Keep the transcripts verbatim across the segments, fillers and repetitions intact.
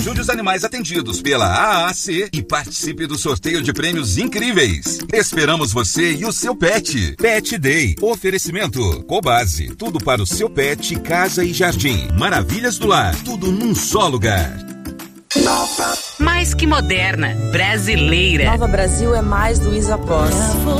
Ajude os animais atendidos pela A A C e participe do sorteio de prêmios incríveis. Esperamos você e o seu pet. Pet Day. Oferecimento Cobase. Tudo para o seu pet, casa e jardim. Maravilhas do lar. Tudo num só lugar. Mais que moderna, brasileira. Nova Brasil é mais Luísa Posse.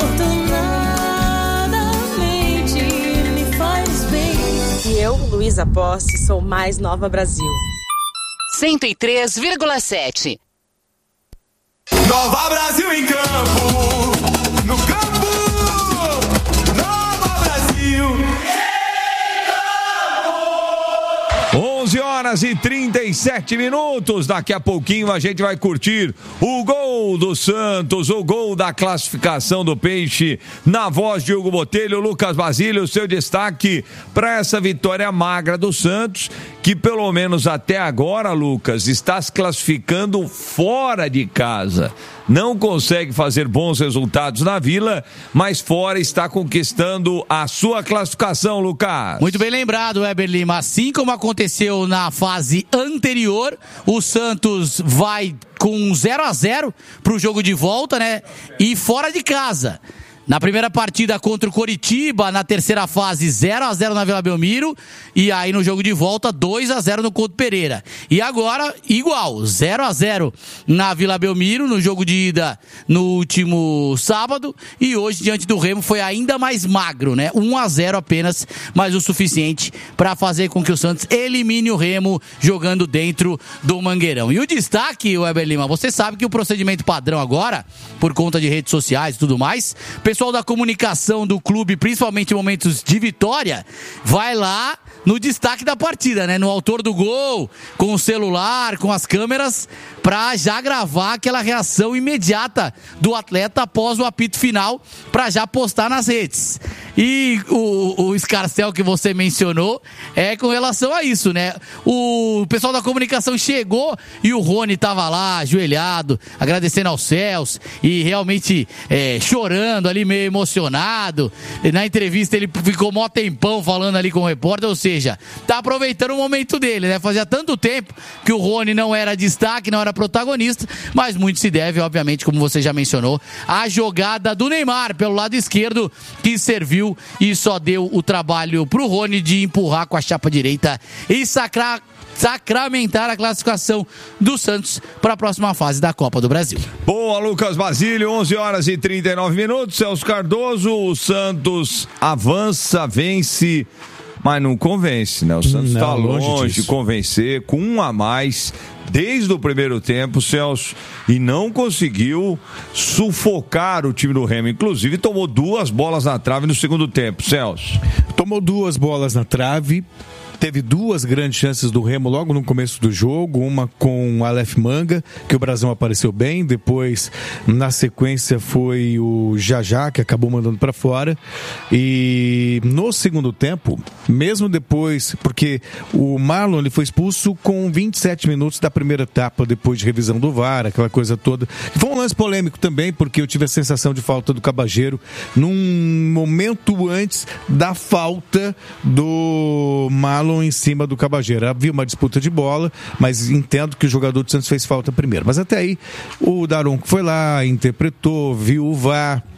E eu, Luísa Posse, sou mais Nova Brasil. cento e três vírgula sete. Nova Brasil em campo, no campo, Nova Brasil em campo. onze horas e trinta e sete minutos, daqui a pouquinho a gente vai curtir o gol do Santos, o gol da classificação do Peixe, na voz de Hugo Botelho. Lucas Basílio, seu destaque para essa vitória magra do Santos, que pelo menos até agora, Lucas, está se classificando fora de casa. Não consegue fazer bons resultados na Vila, mas fora está conquistando a sua classificação, Lucas. Muito bem lembrado, Weber Lima. Assim como aconteceu na fase anterior, o Santos vai com zero a zero para o jogo de volta, né? E fora de casa. Na primeira partida contra o Coritiba, na terceira fase, zero a zero na Vila Belmiro. E aí no jogo de volta, dois a zero no Couto Pereira. E agora, igual, zero a zero na Vila Belmiro, no jogo de ida no último sábado. E hoje, diante do Remo, foi ainda mais magro, né? um a zero apenas, mas o suficiente para fazer com que o Santos elimine o Remo jogando dentro do Mangueirão. E o destaque, Weber Lima, você sabe que o procedimento padrão agora, por conta de redes sociais e tudo mais, pessoal da comunicação do clube, principalmente em momentos de vitória, vai lá no destaque da partida, né? No autor do gol, com o celular, com as câmeras, pra já gravar aquela reação imediata do atleta após o apito final, pra já postar nas redes. E o, o escarcéu que você mencionou é com relação a isso, né? O pessoal da comunicação chegou e o Rony tava lá, ajoelhado, agradecendo aos céus e realmente é, chorando ali, meio emocionado. Na entrevista ele ficou mó tempão falando ali com o repórter, ou seja, tá aproveitando o momento dele, né? Fazia tanto tempo que o Rony não era destaque, não era protagonista, mas muito se deve, obviamente, como você já mencionou, à jogada do Neymar pelo lado esquerdo, que serviu e só deu o trabalho pro Rony de empurrar com a chapa direita e sacrar sacramentar a classificação do Santos para a próxima fase da Copa do Brasil. Boa, Lucas Basílio, onze horas e trinta e nove minutos. Celso Cardoso, o Santos avança, vence, mas não convence, né? O Santos está longe, longe de convencer, com um a mais desde o primeiro tempo, Celso, e não conseguiu sufocar o time do Remo. Inclusive tomou duas bolas na trave no segundo tempo, Celso. Tomou duas bolas na trave. Teve duas grandes chances do Remo logo no começo do jogo, uma com o Aleph Manga, que o Brasão apareceu bem, depois na sequência foi o Jajá, que acabou mandando para fora, e no segundo tempo, mesmo depois, porque o Marlon ele foi expulso com vinte e sete minutos da primeira etapa, depois de revisão do V A R, aquela coisa toda. Foi um lance polêmico também, porque eu tive a sensação de falta do Cabageiro num momento antes da falta do Marlon em cima do Cabageiro. Havia uma disputa de bola, mas entendo que o jogador do Santos fez falta primeiro. Mas até aí, o Daronco foi lá, interpretou, viu o V A R.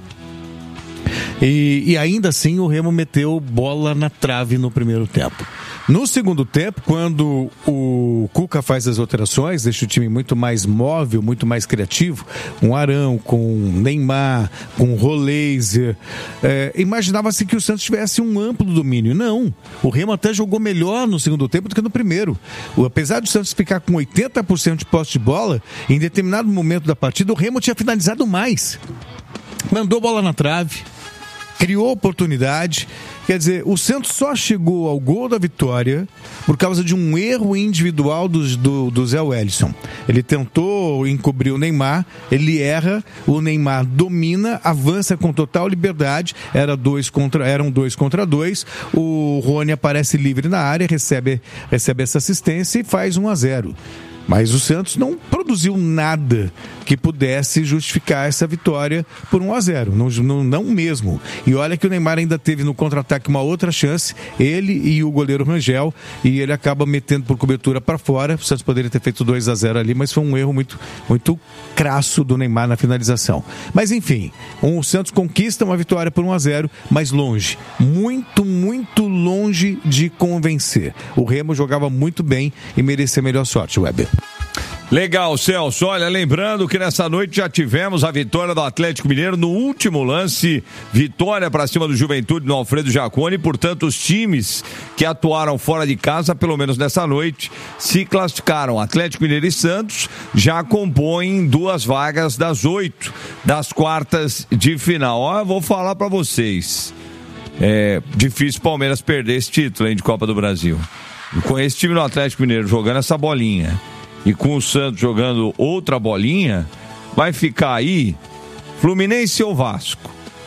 E, e ainda assim o Remo meteu bola na trave no primeiro tempo. No segundo tempo, quando o Cuca faz as alterações, deixa o time muito mais móvel, muito mais criativo, com Arão, com Neymar, com Roleiser, é, imaginava-se que o Santos tivesse um amplo domínio. Não, o Remo até jogou melhor no segundo tempo do que no primeiro. O, apesar do Santos ficar com oitenta por cento de posse de bola, em determinado momento da partida o Remo tinha finalizado mais. Mandou bola na trave, criou oportunidade. Quer dizer, o Santos só chegou ao gol da vitória por causa de um erro individual do, do, do Zé Wellison. Ele tentou encobrir o Neymar, ele erra, o Neymar domina, avança com total liberdade, era dois contra, eram dois contra dois, o Rony aparece livre na área, recebe, recebe essa assistência e faz um a zero. Mas o Santos não produziu produziu nada que pudesse justificar essa vitória por um a zero, não, não, não mesmo. E olha que o Neymar ainda teve no contra-ataque uma outra chance, ele e o goleiro Rangel, e ele acaba metendo por cobertura para fora. O Santos poderia ter feito dois a zero ali, mas foi um erro muito, muito crasso do Neymar na finalização. Mas enfim, o Santos conquista uma vitória por um a zero, mas longe, muito, muito longe de convencer. O Remo jogava muito bem e merecia melhor sorte, Weber. Legal, Celso. Olha, lembrando que nessa noite já tivemos a vitória do Atlético Mineiro no último lance, vitória para cima do Juventude no Alfredo Jaconi. Portanto, os times que atuaram fora de casa, pelo menos nessa noite, se classificaram. Atlético Mineiro e Santos já compõem duas vagas das oito das quartas de final. Ó, vou falar para vocês, é difícil o Palmeiras perder esse título, hein, de Copa do Brasil. E com esse time do Atlético Mineiro jogando essa bolinha e com o Santos jogando outra bolinha, vai ficar aí Fluminense ou Vasco.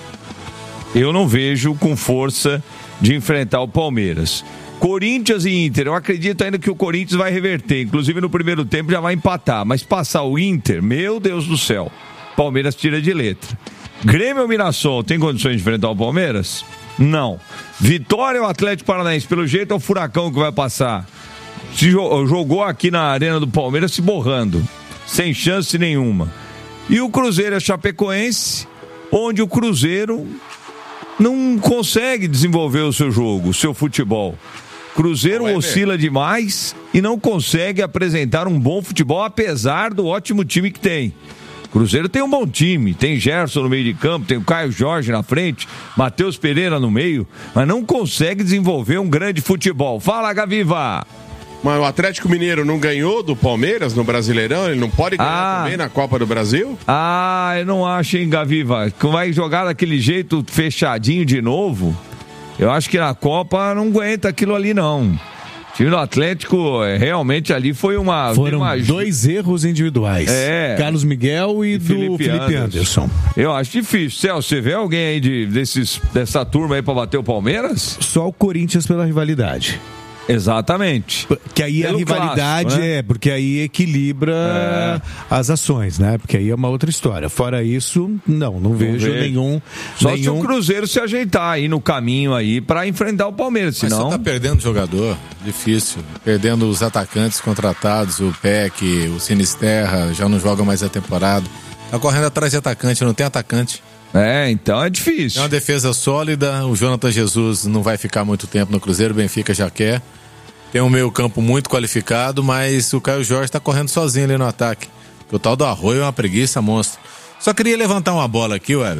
Eu não vejo com força de enfrentar o Palmeiras. Corinthians e Inter, eu acredito ainda que o Corinthians vai reverter, inclusive no primeiro tempo já vai empatar, mas passar o Inter, meu Deus do céu, Palmeiras tira de letra. Grêmio ou Mirassol, tem condições de enfrentar o Palmeiras? Não. Vitória ou Atlético Paranaense, pelo jeito é o Furacão que vai passar. Se jogou aqui na arena do Palmeiras se borrando, sem chance nenhuma. E o Cruzeiro é Chapecoense, onde o Cruzeiro não consegue desenvolver o seu jogo, o seu futebol. Cruzeiro não é oscila mesmo. demais e não consegue apresentar um bom futebol, apesar do ótimo time que tem. Cruzeiro tem um bom time, tem Gerson no meio de campo, tem o Caio Jorge na frente, Matheus Pereira no meio, mas não consegue desenvolver um grande futebol. Fala, Gaviva! Mas o Atlético Mineiro não ganhou do Palmeiras no Brasileirão? Ele não pode ganhar ah, também na Copa do Brasil? Ah, eu não acho, hein, Gaviva? Vai jogar daquele jeito fechadinho de novo? Eu acho que na Copa não aguenta aquilo ali, não. O time do Atlético, realmente ali foi uma... Foram uma... dois erros individuais. É. Carlos Miguel e, e do Felipe, Felipe Anderson. Anderson. Eu acho difícil. Celso, você vê alguém aí de, desses, dessa turma aí pra bater o Palmeiras? Só o Corinthians pela rivalidade. Exatamente. Que aí Pelo a rivalidade clássico, né? É, porque aí equilibra é. as ações, né? Porque aí é uma outra história. Fora isso, não, não, não vejo, vejo nenhum. Só nenhum... se o Cruzeiro se ajeitar aí no caminho aí pra enfrentar o Palmeiras, senão... Mas você tá perdendo jogador, difícil. Perdendo os atacantes contratados, o Peck, o Sinisterra, já não joga mais a temporada. Tá correndo atrás de atacante, não tem atacante. É, então é difícil. É uma defesa sólida, o Jonathan Jesus não vai ficar muito tempo no Cruzeiro, o Benfica já quer. Tem um meio campo muito qualificado, mas o Caio Jorge tá correndo sozinho ali no ataque. O tal do Arroio é uma preguiça monstro. Só queria levantar uma bola aqui, Weber.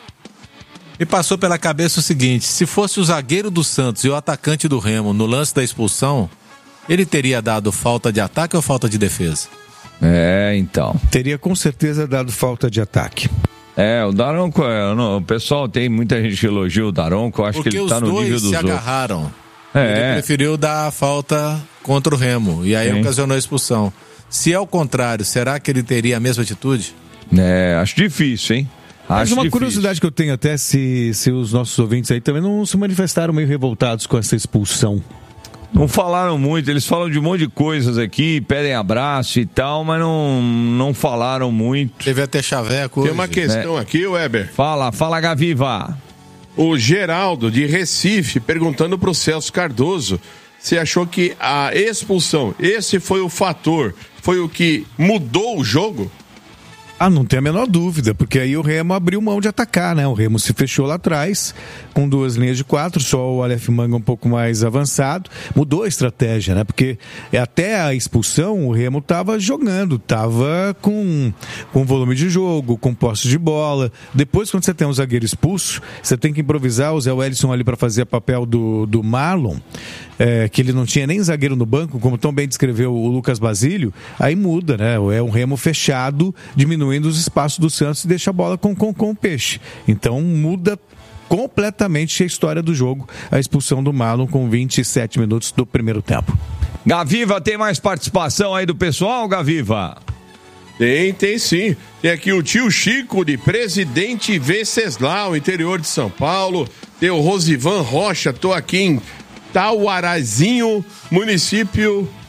Me passou pela cabeça o seguinte, se fosse o zagueiro do Santos e o atacante do Remo no lance da expulsão, ele teria dado falta de ataque ou falta de defesa? É, então. Teria com certeza dado falta de ataque. É, o Daronco, o pessoal tem muita gente que elogia o Daronco, eu acho Porque que ele tá no nível dos outros. Porque os dois se agarraram. É. Ele preferiu dar a falta contra o Remo, e aí Sim. ocasionou a expulsão. Se é o contrário, será que ele teria a mesma atitude? É, acho difícil, hein? Acho Mas uma difícil. curiosidade que eu tenho até, se, se os nossos ouvintes aí também não se manifestaram meio revoltados com essa expulsão. Não falaram muito, eles falam de um monte de coisas aqui, pedem abraço e tal, mas não, não falaram muito. Teve até chaveco hoje. Tem uma questão é. aqui, Weber. Fala, fala, Gaviva. O Geraldo, de Recife, perguntando pro Celso Cardoso se achou que a expulsão, esse foi o fator, foi o que mudou o jogo? Ah, não tem a menor dúvida, porque aí o Remo abriu mão de atacar, né? O Remo se fechou lá atrás, com duas linhas de quatro, só o Aleph Manga um pouco mais avançado. Mudou a estratégia, né? Porque até a expulsão, o Remo estava jogando, estava com, com volume de jogo, com posse de bola. Depois, quando você tem um zagueiro expulso, você tem que improvisar o Zé Wellison ali para fazer o papel do, do Marlon, é, que ele não tinha nem zagueiro no banco, como tão bem descreveu o Lucas Basílio. Aí muda, né? É um Remo fechado, diminuindo os espaços do Santos e deixa a bola com, com, com o peixe. Então muda completamente a história do jogo, a expulsão do Marlon com vinte e sete minutos do primeiro tempo. Gaviva, tem mais participação aí do pessoal, Gaviva? Tem, tem sim. Tem aqui o tio Chico de Presidente Venceslau, interior de São Paulo. Tem o Rosivan Rocha, tô aqui em Tauarazinho, município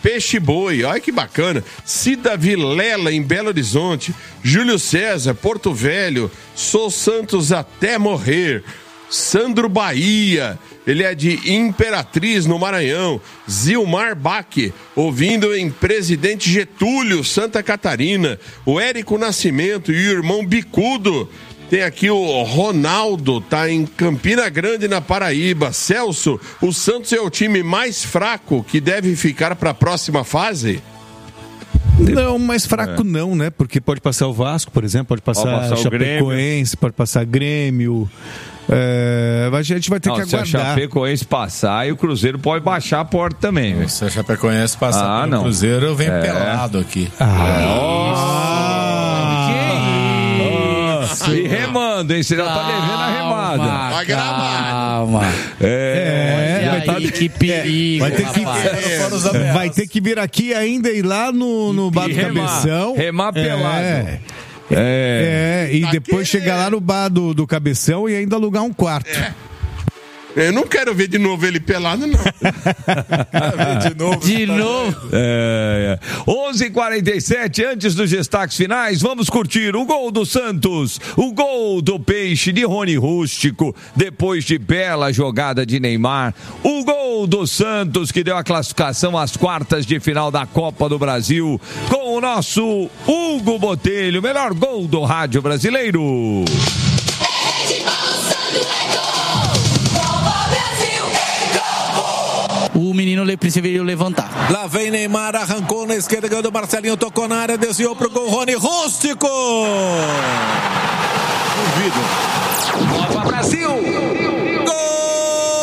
Peixe Boi, olha que bacana. Cida Vilela, em Belo Horizonte. Júlio César, Porto Velho. Sou Santos até morrer. Sandro Bahia, ele é de Imperatriz, no Maranhão. Zilmar Bach, ouvindo em Presidente Getúlio, Santa Catarina. O Érico Nascimento e o irmão Bicudo. Tem aqui o Ronaldo, tá em Campina Grande, na Paraíba. Celso, o Santos é o time mais fraco que deve ficar para a próxima fase? Não, mais fraco é. não, né? Porque pode passar o Vasco, por exemplo, pode passar, pode passar Chapecoense, pode passar Grêmio. É, a gente vai ter não, que aguardar. Se a Chapecoense passar, e o Cruzeiro pode baixar a porta também. Se a Chapecoense passar ah, pelo Cruzeiro, eu venho é. pelado aqui. Ah, E remando, hein? Você já tá devendo a remada. Vai gravar. Calma. É, é vai tá... que perigo. Vai ter que, é. vai ter que vir aqui ainda e ir lá no, no bar do remar, Cabeção. Remar pelado. É. É, é, e depois chegar lá no bar do, do Cabeção e ainda alugar um quarto. É. Eu não quero ver de novo ele pelado, não. de novo. De novo. É, é. onze e quarenta e sete, antes dos destaques finais, vamos curtir o gol do Santos, o gol do Peixe de Rony Rústico, depois de bela jogada de Neymar, o gol do Santos que deu a classificação às quartas de final da Copa do Brasil, com o nosso Hugo Botelho, melhor gol do rádio brasileiro. O menino preferiu levantar. Lá vem Neymar, arrancou na esquerda, ganhou do Marcelinho, tocou na área, desviou pro gol, Rony Rústico! Duvido. Copa Brasil!